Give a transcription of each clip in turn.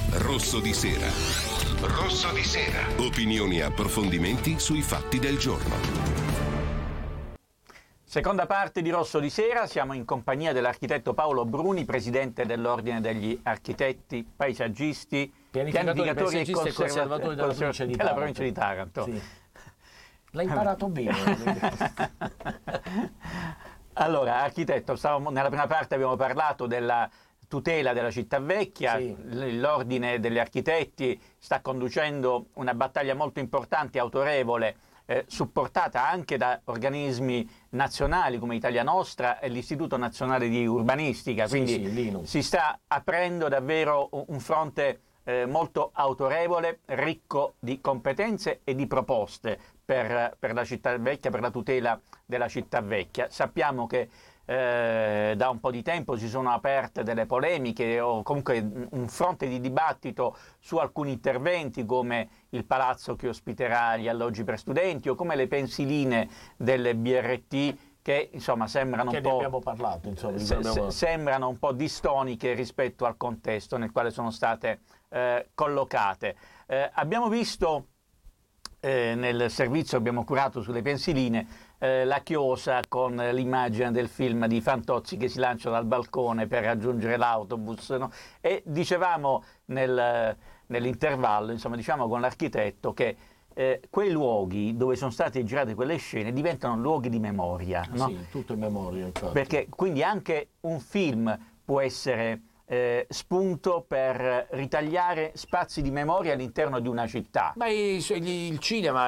Rosso di Sera. Rosso di Sera. Opinioni e approfondimenti sui fatti del giorno. Seconda parte di Rosso di Sera, siamo in compagnia dell'architetto Paolo Bruni, presidente dell'Ordine degli Architetti, Paesaggisti, Pianificatori e Conservatori della provincia di Taranto. Sì. L'hai imparato bene. Allora, architetto, nella prima parte abbiamo parlato della tutela della città vecchia. Sì. L'Ordine degli Architetti sta conducendo una battaglia molto importante e autorevole, supportata anche da organismi nazionali come Italia Nostra e l'Istituto Nazionale di Urbanistica, quindi si sta aprendo davvero un fronte molto autorevole, ricco di competenze e di proposte per la città vecchia, per la tutela della città vecchia. Sappiamo che da un po' di tempo si sono aperte delle polemiche o comunque un fronte di dibattito su alcuni interventi come il palazzo che ospiterà gli alloggi per studenti o come le pensiline delle BRT che insomma sembrano un po', abbiamo parlato, sembrano un po' distoniche rispetto al contesto nel quale sono state collocate. Abbiamo visto nel servizio che abbiamo curato sulle pensiline la chiosa con l'immagine del film di Fantozzi che si lancia dal balcone per raggiungere l'autobus, no? E dicevamo nell'intervallo, insomma, diciamo con l'architetto che quei luoghi dove sono state girate quelle scene diventano luoghi di memoria, no? Sì, tutto in memoria, infatti. Perché quindi anche un film può essere spunto per ritagliare spazi di memoria all'interno di una città. Ma il cinema,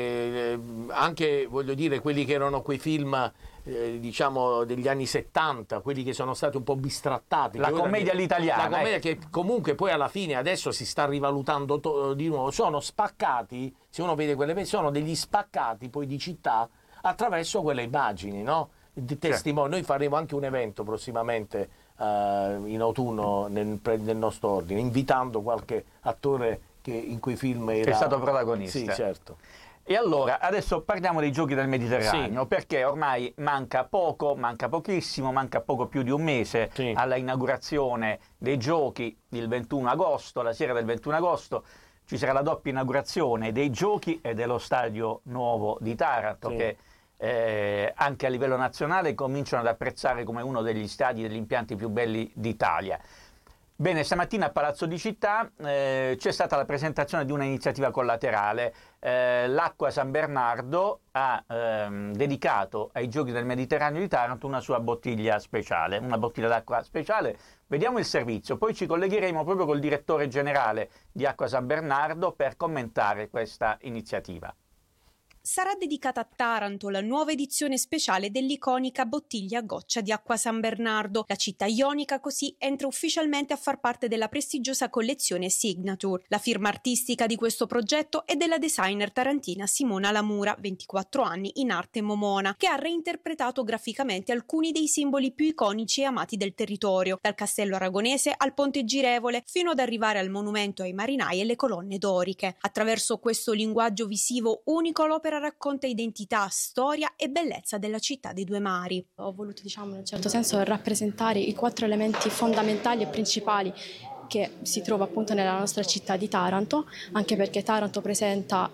anche voglio dire quelli che erano quei film diciamo degli anni 70, quelli che sono stati un po' bistrattati. La commedia all'italiana. La commedia che comunque poi alla fine adesso si sta rivalutando di nuovo. Sono spaccati, se uno vede quelle sono degli spaccati poi di città attraverso quelle immagini, no? Di testimoni. Noi faremo anche un evento prossimamente in autunno nel nostro ordine, invitando qualche attore che in quei film che è stato protagonista. Sì, certo. E allora, adesso parliamo dei Giochi del Mediterraneo, perché ormai manca pochissimo, manca poco più di un mese alla inaugurazione dei Giochi il 21 agosto, la sera del 21 agosto. Ci sarà la doppia inaugurazione dei Giochi e dello stadio nuovo di Taranto, che anche a livello nazionale cominciano ad apprezzare come uno degli stadi, degli impianti più belli d'Italia. Bene, stamattina a Palazzo di Città c'è stata la presentazione di un'iniziativa collaterale. L'Acqua San Bernardo ha dedicato ai Giochi del Mediterraneo di Taranto una sua bottiglia speciale, una bottiglia d'acqua speciale. Vediamo il servizio, poi ci collegheremo proprio col direttore generale di Acqua San Bernardo per commentare questa iniziativa. Sarà dedicata a Taranto la nuova edizione speciale dell'iconica bottiglia a goccia di Acqua San Bernardo. La città ionica così entra ufficialmente a far parte della prestigiosa collezione Signature. La firma artistica di questo progetto è della designer tarantina Simona Lamura, 24 anni, in arte momona, che ha reinterpretato graficamente alcuni dei simboli più iconici e amati del territorio, dal castello aragonese al ponte girevole fino ad arrivare al monumento ai marinai e le colonne doriche. Attraverso questo linguaggio visivo unico l'opera racconta identità, storia e bellezza della città dei due mari. Ho voluto, in un certo senso, rappresentare i 4 elementi fondamentali e principali che si trova appunto nella nostra città di Taranto, anche perché Taranto presenta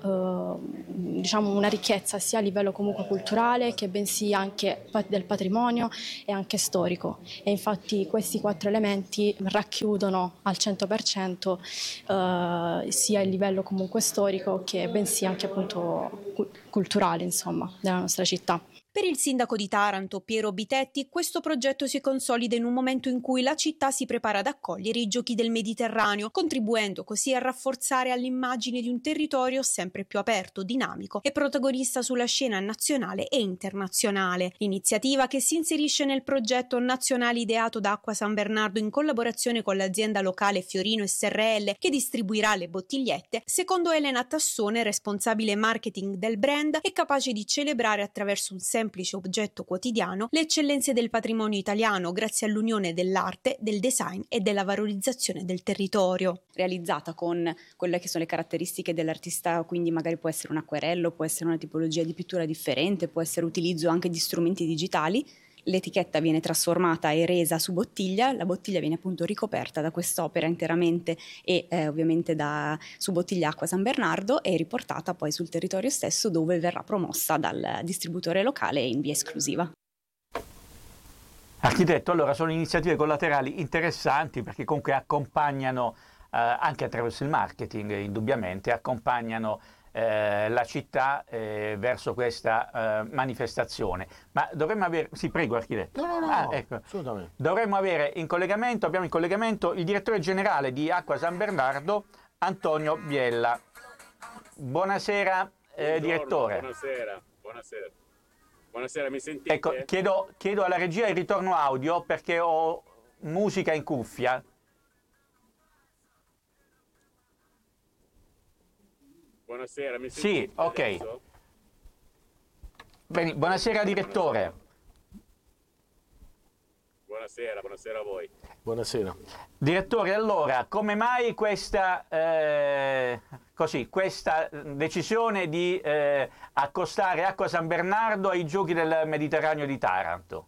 una ricchezza sia a livello comunque culturale che bensì anche del patrimonio e anche storico, e infatti questi 4 elementi racchiudono al 100% sia il livello comunque storico che bensì anche appunto culturale, insomma, della nostra città. Per il sindaco di Taranto, Piero Bitetti, questo progetto si consolida in un momento in cui la città si prepara ad accogliere i Giochi del Mediterraneo, contribuendo così a rafforzare all'immagine di un territorio sempre più aperto, dinamico e protagonista sulla scena nazionale e internazionale. L'iniziativa, che si inserisce nel progetto nazionale ideato da Acqua San Bernardo in collaborazione con l'azienda locale Fiorino SRL, che distribuirà le bottigliette, secondo Elena Tassone, responsabile marketing del brand, è capace di celebrare attraverso un semplice oggetto quotidiano le eccellenze del patrimonio italiano grazie all'unione dell'arte, del design e della valorizzazione del territorio. Realizzata con quelle che sono le caratteristiche dell'artista, quindi magari può essere un acquerello, può essere una tipologia di pittura differente, può essere utilizzo anche di strumenti digitali. l'etichetta viene trasformata e resa su bottiglia, la bottiglia viene appunto ricoperta da quest'opera interamente e ovviamente su bottiglia acqua San Bernardo e riportata poi sul territorio stesso, dove verrà promossa dal distributore locale in via esclusiva. Architetto, allora sono iniziative collaterali interessanti, perché comunque accompagnano anche attraverso il marketing, indubbiamente accompagnano la città verso questa manifestazione. Ma dovremmo avere... Sì, prego, architetto. No, ecco. assolutamente. Dovremmo avere abbiamo in collegamento il direttore generale di Acqua San Bernardo, Antonio Biella. Buonasera, direttore. Buonasera, mi sentite? Ecco, chiedo alla regia il ritorno audio, perché ho musica in cuffia. Buonasera, mi sentite? Sì, ok. Adesso? Bene, buonasera direttore. Buonasera a voi. Buonasera. Direttore, allora, come mai questa decisione di accostare Acqua San Bernardo ai Giochi del Mediterraneo di Taranto?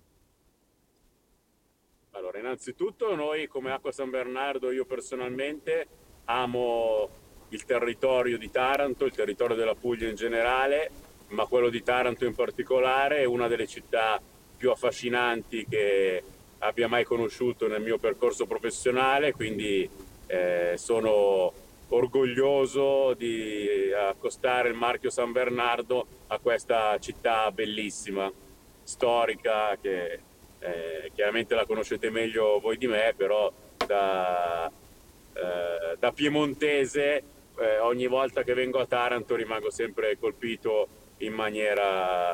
Allora, innanzitutto noi come Acqua San Bernardo, io personalmente amo il territorio di Taranto, il territorio della Puglia in generale, ma quello di Taranto in particolare è una delle città più affascinanti che abbia mai conosciuto nel mio percorso professionale, quindi sono orgoglioso di accostare il marchio San Bernardo a questa città bellissima, storica, che chiaramente la conoscete meglio voi di me, però da piemontese ogni volta che vengo a Taranto rimango sempre colpito in maniera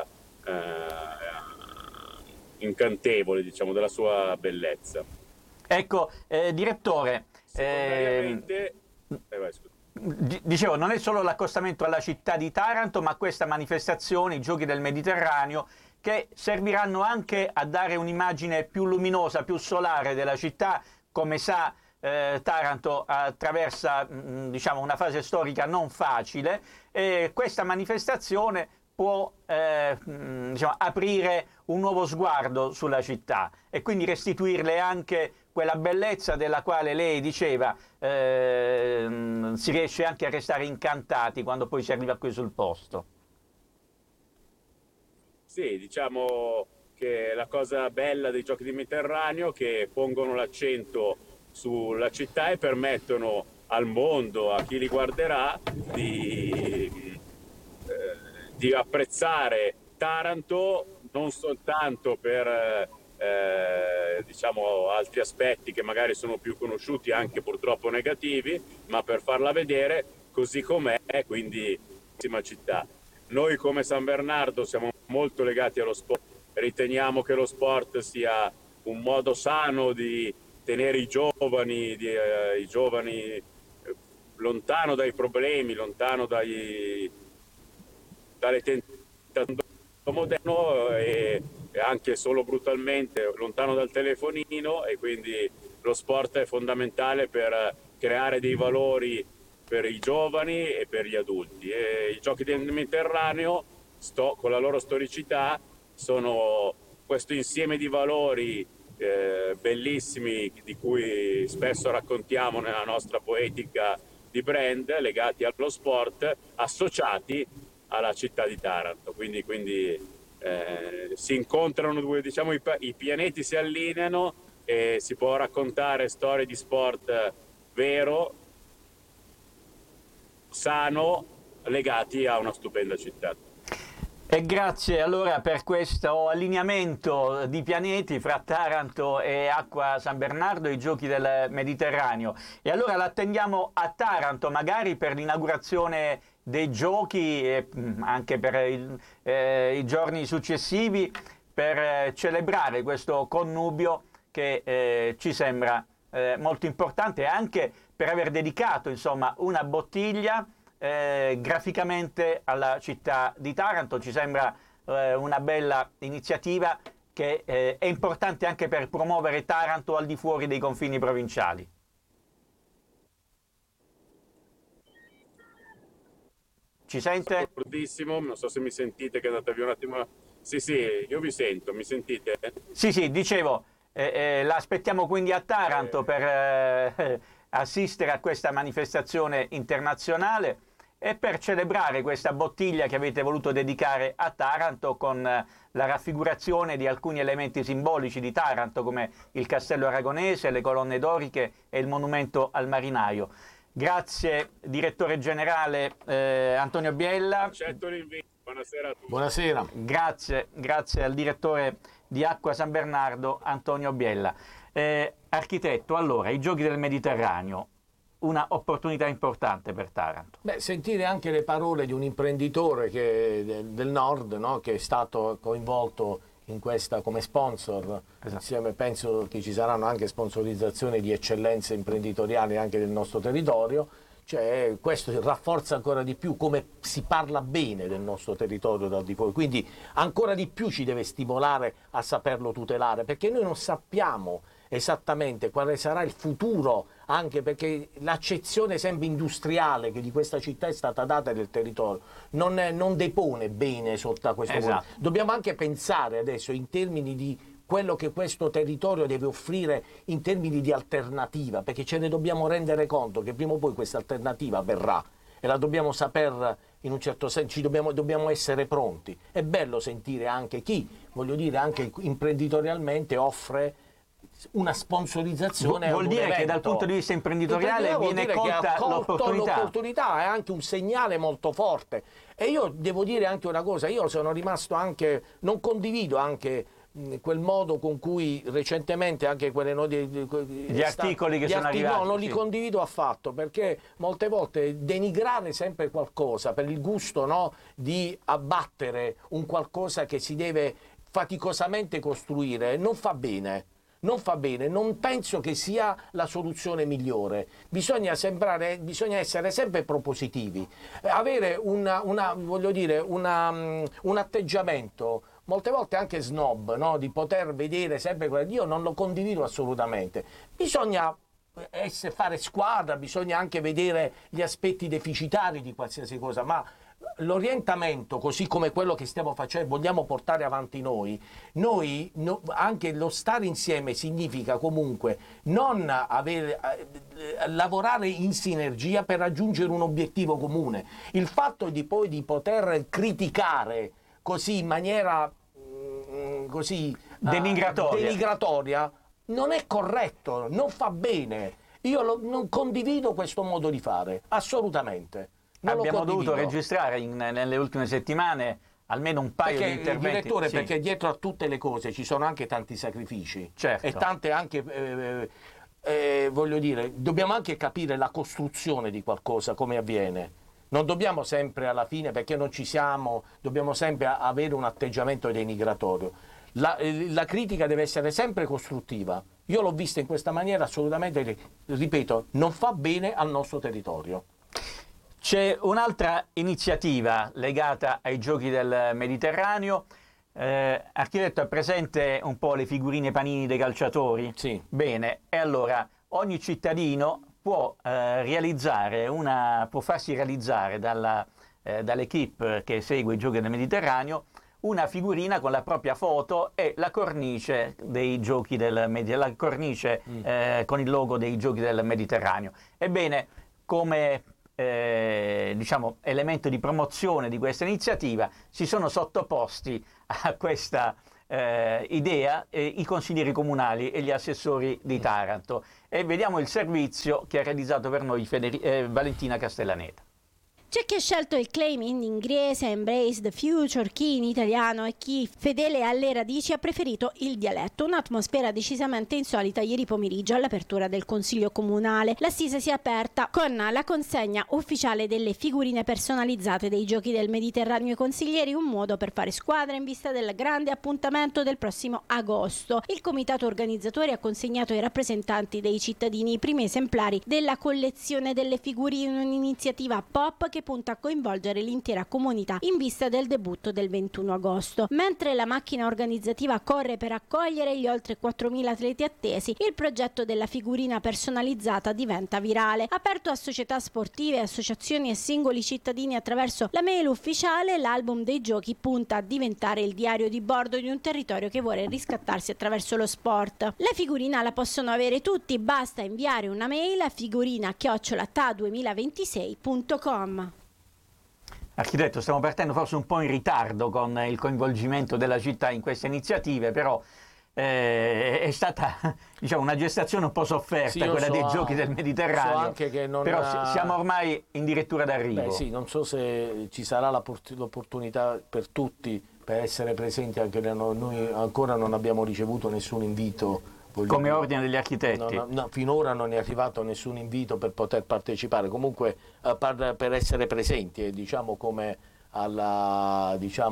incantevole, diciamo, della sua bellezza. Ecco, direttore, Secondariamente, dicevo, non è solo l'accostamento alla città di Taranto, ma questa manifestazione, i Giochi del Mediterraneo, che serviranno anche a dare un'immagine più luminosa, più solare della città. Come sa, Taranto attraversa diciamo, una fase storica non facile, e questa manifestazione può diciamo, aprire un nuovo sguardo sulla città e quindi restituirle anche quella bellezza della quale lei diceva, si riesce anche a restare incantati quando poi si arriva qui sul posto. Sì, diciamo che la cosa bella dei Giochi del Mediterraneo è che pongono l'accento sulla città e permettono al mondo, a chi li guarderà, di apprezzare Taranto non soltanto per diciamo altri aspetti che magari sono più conosciuti, anche purtroppo negativi, ma per farla vedere così com'è, quindi bellissima città. Noi come San Bernardo siamo molto legati allo sport, riteniamo che lo sport sia un modo sano di tenere i giovani lontano dai problemi, lontano dalle tentazioni moderno e anche solo brutalmente lontano dal telefonino, e quindi lo sport è fondamentale per creare dei valori per i giovani e per gli adulti. E i Giochi del Mediterraneo, con la loro storicità, sono questo insieme di valori bellissimi di cui spesso raccontiamo nella nostra poetica di brand, legati allo sport, associati alla città di Taranto. Quindi si incontrano due, diciamo, i pianeti si allineano e si può raccontare storie di sport vero, sano, legati a una stupenda città. E grazie allora per questo allineamento di pianeti fra Taranto e Acqua San Bernardo, i Giochi del Mediterraneo. E allora l'attendiamo a Taranto, magari per l'inaugurazione dei Giochi e anche per i giorni successivi, per celebrare questo connubio che ci sembra molto importante, anche per aver dedicato, insomma, una bottiglia graficamente alla città di Taranto. Ci sembra una bella iniziativa che è importante anche per promuovere Taranto al di fuori dei confini provinciali. Ci sente? Sono non so se mi sentite, che è andata via un attimo. Sì, io vi sento, mi sentite? Sì, dicevo, l'aspettiamo quindi a Taranto per assistere a questa manifestazione internazionale e per celebrare questa bottiglia che avete voluto dedicare a Taranto con la raffigurazione di alcuni elementi simbolici di Taranto come il Castello Aragonese, le colonne doriche e il monumento al marinaio. Grazie direttore generale Antonio Biella. Accetto l'invito, buonasera a tutti. Buonasera. Grazie al direttore di Acqua San Bernardo Antonio Biella. Architetto, allora, i Giochi del Mediterraneo, una opportunità importante per Taranto. Sentire anche le parole di un imprenditore del nord, no? Che è stato coinvolto in questa come sponsor, insieme penso che ci saranno anche sponsorizzazioni di eccellenze imprenditoriali anche del nostro territorio, cioè questo rafforza ancora di più come si parla bene del nostro territorio dal di fuori, quindi ancora di più ci deve stimolare a saperlo tutelare, perché noi non sappiamo esattamente quale sarà il futuro, anche perché l'accezione sempre industriale che di questa città è stata data del territorio non depone bene sotto questo punto. Dobbiamo anche pensare adesso in termini di quello che questo territorio deve offrire in termini di alternativa, perché ce ne dobbiamo rendere conto che prima o poi questa alternativa verrà e la dobbiamo saper, in un certo senso dobbiamo essere pronti. È bello sentire anche chi, voglio dire, anche imprenditorialmente offre una sponsorizzazione. Vuol dire che dal punto di vista imprenditoriale viene colta l'opportunità, è anche un segnale molto forte. E io devo dire anche una cosa, io sono rimasto anche, non condivido anche quel modo con cui recentemente anche quelle gli articoli che sono arrivati. No, non li condivido affatto, perché molte volte denigrare sempre qualcosa per il gusto, no, di abbattere un qualcosa che si deve faticosamente costruire non fa bene. Non fa bene, non penso che sia la soluzione migliore. Bisogna essere sempre propositivi, avere un atteggiamento molte volte anche snob, no? Di poter vedere sempre quello. Io non lo condivido assolutamente. Bisogna fare squadra, bisogna anche vedere gli aspetti deficitari di qualsiasi cosa, ma l'orientamento, così come quello che stiamo facendo, vogliamo portare avanti anche lo stare insieme significa comunque non lavorare in sinergia per raggiungere un obiettivo comune. Il fatto di poter criticare così in maniera denigratoria non è corretto, non fa bene. Io non condivido questo modo di fare, assolutamente. Abbiamo dovuto registrare nelle ultime settimane almeno un paio di interventi. Direttore, perché dietro a tutte le cose ci sono anche tanti sacrifici, e tante anche, voglio dire, dobbiamo anche capire la costruzione di qualcosa, come avviene. Non dobbiamo sempre alla fine, perché non ci siamo, dobbiamo sempre avere un atteggiamento denigratorio. La critica deve essere sempre costruttiva. Io l'ho vista in questa maniera assolutamente, ripeto, non fa bene al nostro territorio. C'è un'altra iniziativa legata ai Giochi del Mediterraneo. Architetto, è presente un po' le figurine panini dei calciatori? Sì. Bene, e allora ogni cittadino può farsi realizzare dall'equipe che segue i Giochi del Mediterraneo una figurina con la propria foto e la cornice dei Giochi del Mediterraneo, la cornice con il logo dei Giochi del Mediterraneo. Ebbene, come elemento di promozione di questa iniziativa si sono sottoposti a questa idea i consiglieri comunali e gli assessori di Taranto, e vediamo il servizio che ha realizzato per noi Valentina Castellaneta. C'è chi ha scelto il claim in inglese, embrace the future, chi in italiano e chi, fedele alle radici, ha preferito il dialetto. Un'atmosfera decisamente insolita ieri pomeriggio all'apertura del Consiglio Comunale. L'assise si è aperta con la consegna ufficiale delle figurine personalizzate dei Giochi del Mediterraneo ai consiglieri, un modo per fare squadra in vista del grande appuntamento del prossimo agosto. Il comitato organizzatore ha consegnato ai rappresentanti dei cittadini i primi esemplari della collezione delle figurine, un'iniziativa pop che che punta a coinvolgere l'intera comunità in vista del debutto del 21 agosto. Mentre la macchina organizzativa corre per accogliere gli oltre 4.000 atleti attesi, il progetto della figurina personalizzata diventa virale. Aperto a società sportive, associazioni e singoli cittadini attraverso la mail ufficiale, l'album dei giochi punta a diventare il diario di bordo di un territorio che vuole riscattarsi attraverso lo sport. La figurina la possono avere tutti, basta inviare una mail a figurina@ta2026.com. Architetto, stiamo partendo forse un po' in ritardo con il coinvolgimento della città in queste iniziative, però è stata, diciamo, una gestazione un po' sofferta, quella dei giochi del Mediterraneo, anche che non però siamo ormai in dirittura d'arrivo. Sì, non so se ci sarà l'opportunità per tutti per essere presenti, anche noi ancora non abbiamo ricevuto nessun invito. Come ordine degli architetti? No, finora non è arrivato nessun invito per poter partecipare, comunque per essere presenti, diciamo come alla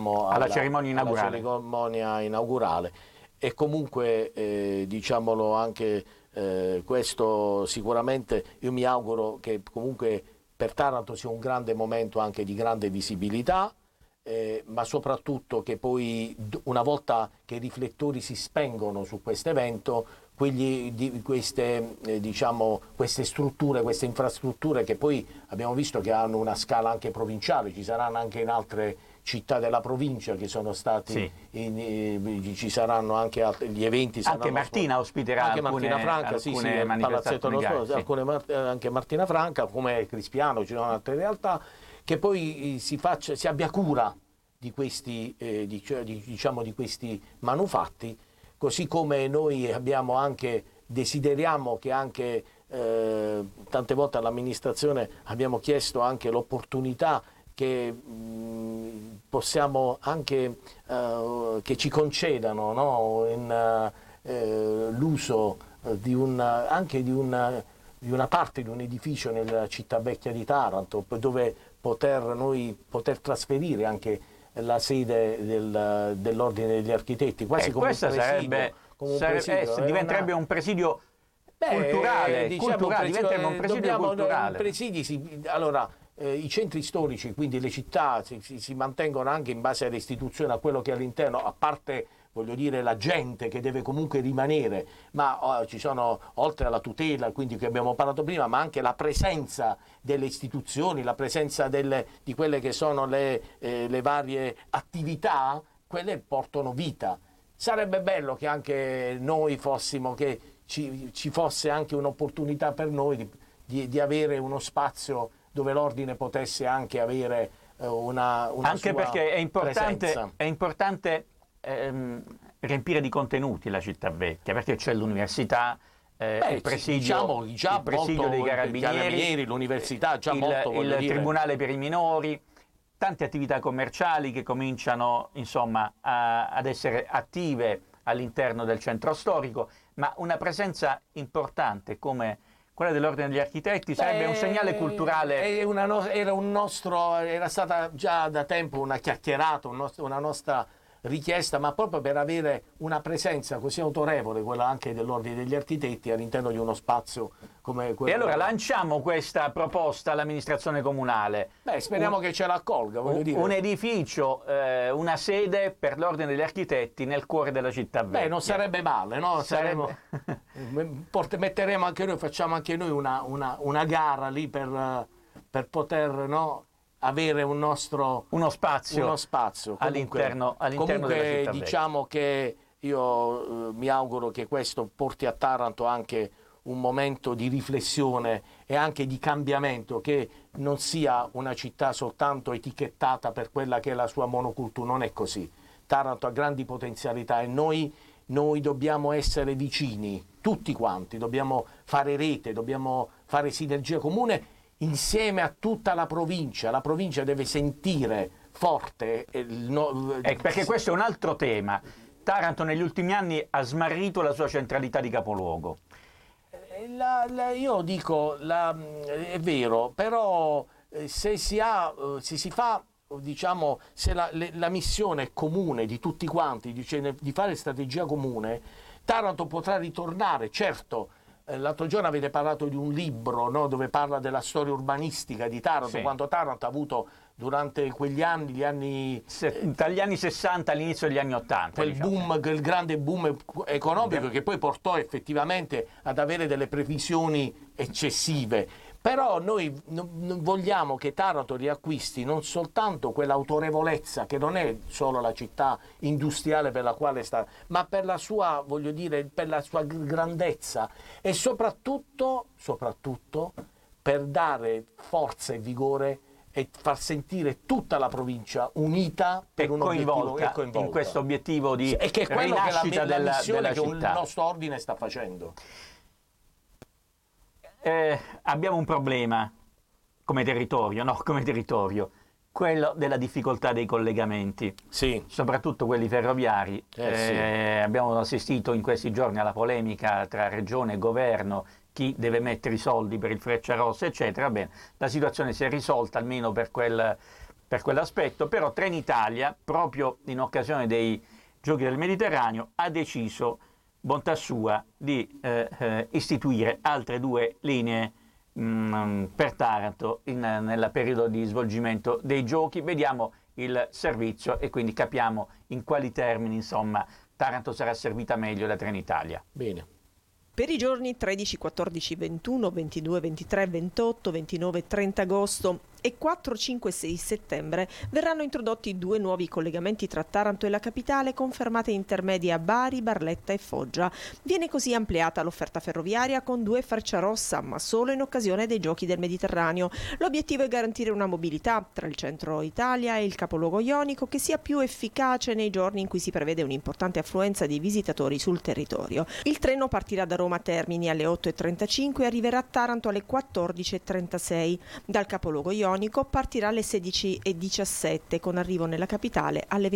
cerimonia inaugurale. E comunque diciamolo anche questo, sicuramente io mi auguro che comunque per Taranto sia un grande momento anche di grande visibilità, ma soprattutto che poi una volta che i riflettori si spengono su questo evento, queste strutture, queste infrastrutture che poi abbiamo visto che hanno una scala anche provinciale, ci saranno anche in altre città della provincia che sono stati, ci saranno anche gli eventi. Anche Martina ospiterà anche alcune, Martina Franca, alcune manifestazioni. Anche Martina Franca, come Crispiano, ci sono altre realtà, che poi si abbia cura di questi, di questi manufatti, così come noi desideriamo che anche tante volte all'amministrazione abbiamo chiesto anche l'opportunità che possiamo anche che ci concedano, no? L'uso di una parte di un edificio nella città vecchia di Taranto, dove poter trasferire anche la sede dell'Ordine degli Architetti, quasi come un presidio. Diventerebbe un presidio culturale, diventerebbe un presidio culturale. I centri storici, quindi le città, si mantengono anche in base alle istituzioni, a quello che è all'interno, a parte, voglio dire, la gente che deve comunque rimanere, ma ci sono, oltre alla tutela, quindi che abbiamo parlato prima, ma anche la presenza delle istituzioni, la presenza di quelle che sono le varie attività, quelle portano vita. Sarebbe bello che anche noi che ci fosse anche un'opportunità per noi di avere uno spazio dove l'ordine potesse anche avere una anche sua perché è importante riempire di contenuti la città vecchia, perché c'è l'università, il presidio, dei carabinieri, l'università, il tribunale per i minori, tante attività commerciali che cominciano insomma ad essere attive all'interno del centro storico, ma una presenza importante come quella dell'Ordine degli Architetti sarebbe un segnale culturale. Era stata già da tempo una chiacchierata, una nostra richiesta, ma proprio per avere una presenza così autorevole, quella anche dell'Ordine degli Architetti, all'interno di uno spazio come quello. E allora lanciamo questa proposta all'amministrazione comunale. Speriamo che ce l'accolga, voglio dire. Un edificio, una sede per l'Ordine degli Architetti nel cuore della città vecchia. Non sarebbe male, no? Metteremo anche noi, facciamo anche noi una gara lì per poter, no, avere uno spazio all'interno della città. Diciamo che io mi auguro che questo porti a Taranto anche un momento di riflessione e anche di cambiamento, che non sia una città soltanto etichettata per quella che è la sua monocultura. Non è così. Taranto ha grandi potenzialità e noi dobbiamo essere vicini, tutti quanti, dobbiamo fare rete, dobbiamo fare sinergia comune insieme a tutta la provincia. La provincia deve sentire forte. Perché questo è un altro tema. Taranto negli ultimi anni ha smarrito la sua centralità di capoluogo. Io dico, è vero, però se si fa, diciamo, se la missione è comune di tutti quanti, di fare strategia comune, Taranto potrà ritornare, certo, l'altro giorno avete parlato di un libro, no? Dove parla della storia urbanistica di Taranto, quando Taranto ha avuto durante quegli anni, dagli anni 60 all'inizio degli anni 80, quel boom, quel grande boom economico che poi portò effettivamente ad avere delle previsioni eccessive. Però noi vogliamo che Taranto riacquisti non soltanto quell'autorevolezza, che non è solo la città industriale per la quale sta, ma per la sua, voglio dire, per la sua grandezza e soprattutto per dare forza e vigore e far sentire tutta la provincia unita per un obiettivo e coinvolta in questo obiettivo di e che è quello rinascita che la missione che città. il nostro ordine sta facendo. Abbiamo un problema come territorio, quello della difficoltà dei collegamenti, soprattutto quelli ferroviari. Abbiamo assistito in questi giorni alla polemica tra regione e governo, chi deve mettere i soldi per il Frecciarossa, eccetera. Bene, la situazione si è risolta almeno per quell'aspetto, però Trenitalia, proprio in occasione dei Giochi del Mediterraneo, ha deciso, bontà sua, di istituire altre 2 linee per Taranto nel periodo di svolgimento dei Giochi. Vediamo il servizio e quindi capiamo in quali termini, insomma, Taranto sarà servita meglio da Trenitalia. Bene. Per i giorni 13, 14, 21, 22, 23, 28, 29 e 30 agosto e 4, 5 e 6 settembre verranno introdotti 2 nuovi collegamenti tra Taranto e la capitale con fermate intermedie a Bari, Barletta e Foggia. Viene così ampliata l'offerta ferroviaria con 2 Frecciarossa, ma solo in occasione dei Giochi del Mediterraneo. L'obiettivo è garantire una mobilità tra il centro Italia e il capoluogo ionico che sia più efficace nei giorni in cui si prevede un'importante affluenza di visitatori sul territorio. Il treno partirà da Roma Termini alle 8:35 e arriverà a Taranto alle 14:36. Dal capoluogo ionico partirà alle 16:17 con arrivo nella capitale alle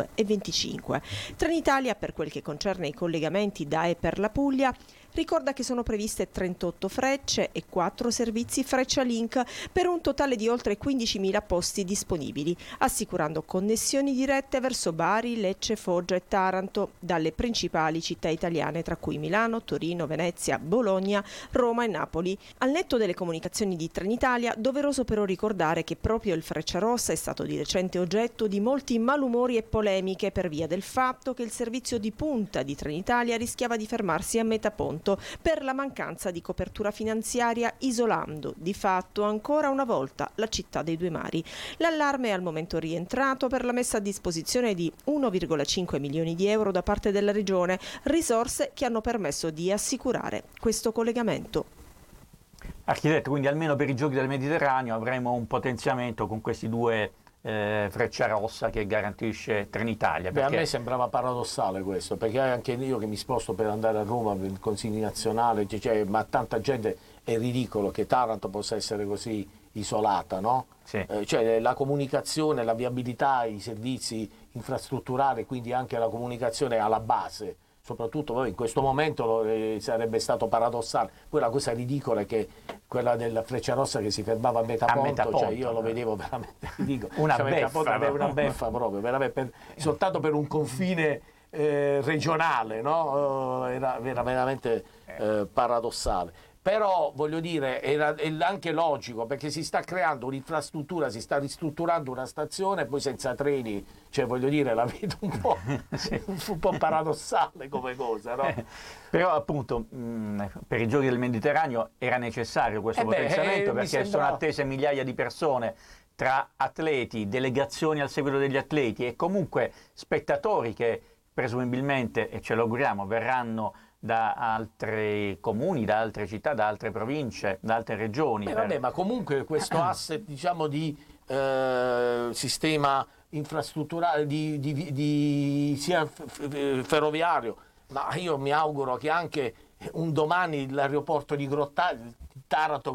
22:25. Trenitalia, per quel che concerne i collegamenti da e per la Puglia, ricorda che sono previste 38 frecce e 4 servizi Freccia Link per un totale di oltre 15.000 posti disponibili, assicurando connessioni dirette verso Bari, Lecce, Foggia e Taranto dalle principali città italiane, tra cui Milano, Torino, Venezia, Bologna, Roma e Napoli. Al netto delle comunicazioni di Trenitalia, doveroso però ricordare che proprio il Frecciarossa è stato di recente oggetto di molti malumori e polemiche per via del fatto che il servizio di punta di Trenitalia rischiava di fermarsi a metà ponte per la mancanza di copertura finanziaria, isolando di fatto ancora una volta la città dei 2 mari. L'allarme è al momento rientrato per la messa a disposizione di 1,5 milioni di euro da parte della Regione, risorse che hanno permesso di assicurare questo collegamento. Architetto, quindi almeno per i Giochi del Mediterraneo avremo un potenziamento con questi 2 Frecciarossa che garantisce Trenitalia. Perché... a me sembrava paradossale questo, perché anche io che mi sposto per andare a Roma per il Consiglio nazionale, ma tanta gente, è ridicolo che Taranto possa essere così isolata, no? Cioè la comunicazione, la viabilità, i servizi infrastrutturali, quindi anche la comunicazione alla base, soprattutto in questo momento sarebbe stato paradossale. Poi la cosa ridicola è che quella del Frecciarossa che si fermava a metà ponto, cioè io lo vedevo veramente ridicolo. Una beffa proprio, soltanto per un confine regionale, no? Era veramente paradossale. Però voglio dire, è anche logico, perché si sta creando un'infrastruttura, si sta ristrutturando una stazione, poi senza treni, cioè voglio dire, la vedo un po' paradossale come cosa, no? Però appunto per i Giochi del Mediterraneo era necessario questo potenziamento, perché sono attese migliaia di persone, tra atleti, delegazioni al seguito degli atleti e comunque spettatori che presumibilmente, e ce lo auguriamo, verranno da altri comuni, da altre città, da altre province, da altre regioni. Ma comunque questo asset, diciamo, di sistema infrastrutturale, sia ferroviario, ma io mi auguro che anche un domani l'aeroporto di Taranto